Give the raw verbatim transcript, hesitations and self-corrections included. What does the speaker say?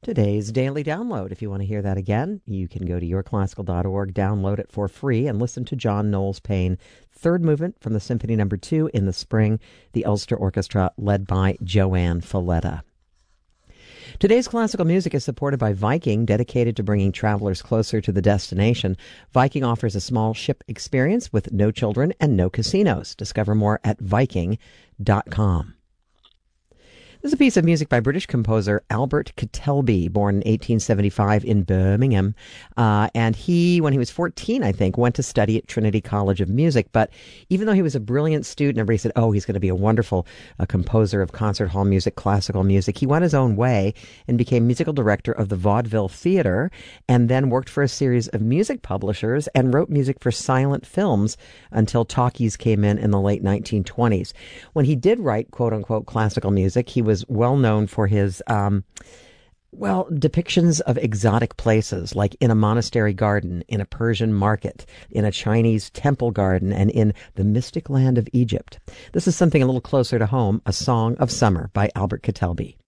Today's daily download. If you want to hear that again, you can go to your classical dot org, download it for free, and listen to John Knowles Paine, third movement from the Symphony Number Two in the Spring, the Ulster Orchestra led by Joanne Falletta. Today's classical music is supported by Viking, dedicated to bringing travelers closer to the destination. Viking offers a small ship experience with no children and no casinos. Discover more at viking dot com. This is a piece of music by British composer Albert Ketelby, born in eighteen seventy-five in Birmingham. Uh, and he, when he was fourteen, I think, went to study at Trinity College of Music. But even though he was a brilliant student, everybody said, oh, he's going to be a wonderful uh, composer of concert hall music, classical music. He went his own way and became musical director of the Vaudeville Theater, and then worked for a series of music publishers and wrote music for silent films until talkies came in in the late nineteen twenties. When he did write, quote-unquote, classical music, he was was well known for his, um, well, depictions of exotic places, like in a monastery garden, in a Persian market, in a Chinese temple garden, and in the mystic land of Egypt. This is something a little closer to home, A Song of Summer by Albert Ketelby.